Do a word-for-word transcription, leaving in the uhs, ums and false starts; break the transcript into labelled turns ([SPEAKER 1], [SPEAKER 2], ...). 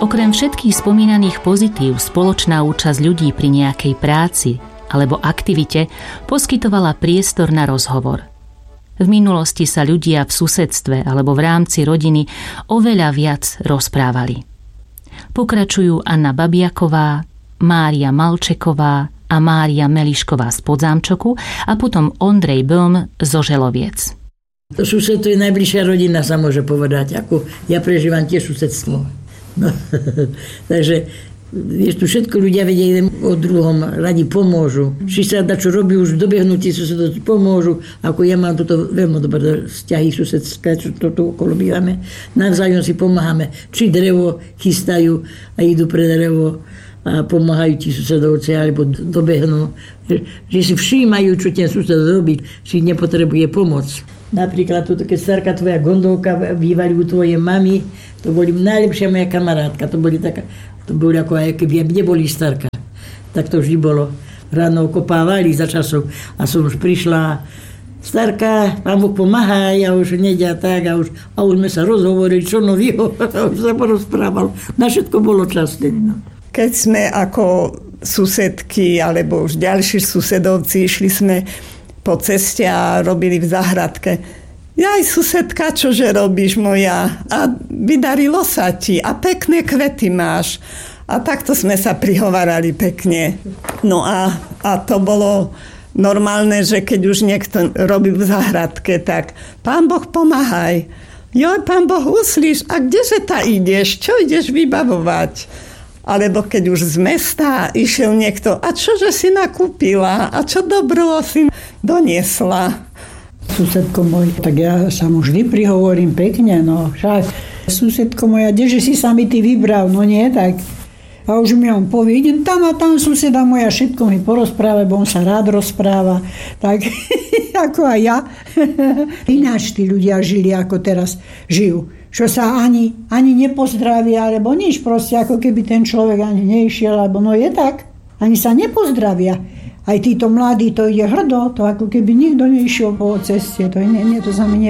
[SPEAKER 1] Okrem všetkých spomínaných pozitív, spoločná účasť ľudí pri nejakej práci alebo aktivite poskytovala priestor na rozhovor. V minulosti sa ľudia v susedstve alebo v rámci rodiny oveľa viac rozprávali. Pokračujú Anna Babiaková, Mária Malčeková a Mária Melišková z Podzámčoku a potom Ondrej Böhm zo Želoviec.
[SPEAKER 2] To sused to je najbližšia rodina, sa môže povedať. Ako ja prežívam tiež susedstvo. No, takže vieš, tu všetko ľudia vedia jeden o druhom, radi pomôžu. Či sa dá čo robí, už dobehnutí susedov pomôžu. Ako ja mám toto veľmi dobré vzťahy susedské, čo toto okolo bývame. Navzájom si pomáhame. Či drevo chystajú a idú pre drevo a pomáhajú ti susedovci, alebo dobehnú. Že si všímajú, čo ten sused robí, či nepotrebuje pomoc. Napríklad, keď starka tvoja gondolka bývali u tvojej mamy, to boli najlepšia moja kamarátka. To boli taká, to boli ako aj keby neboli starka. Tak to vždy bolo. Ráno kopávali za časov a som už prišla. Starka, pán Boh pomáha, ja už nedia tak a už, a už sme sa rozhovorili, čo novýho, a už sa porozprával. Na všetko bolo čas. No.
[SPEAKER 3] Keď sme ako susedky alebo už ďalší susedovci išli sme po ceste a robili v záhradke. Jaj, susedka, čože robíš moja? A vydarilo sa ti a pekné kvety máš. A takto sme sa prihovárali pekne. No a, a to bolo normálne, že keď už niekto robí v záhradke, tak pán Boh pomáhaj. Joj, pán Boh, uslíš, a kdeže ta ideš? Čo ideš vybavovať? Alebo keď už z mesta išiel niekto, a čože si nakúpila? A čo dobro si doniesla?
[SPEAKER 4] Susedko môj, tak ja sa mu vždy prihovorím pekne, no však susedko moja, kdeže si sa mi ty vybral? No nie, tak. A už mi on povie, idem tam a tam suseda moja, všetko mi porozpráva, bo on sa rád rozpráva. Tak ako aj ja. Ináč tí ľudia žili, ako teraz žijú. Čo sa ani, ani nepozdravia, alebo nič proste, ako keby ten človek ani neišiel, alebo no je tak, ani sa nepozdravia. Aj títo mladí, to ide hrdo, to ako keby nikto neišiel po ceste, to, nie, nie, to sa mi